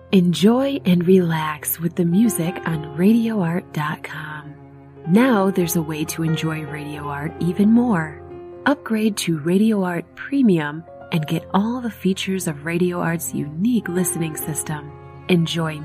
Enjoy and relax with the music on RadioArt.com. Now there's a way to enjoy Radio Art even more. Upgrade to Radio Art Premium and get all the features of Radio Art's unique listening system. Enjoy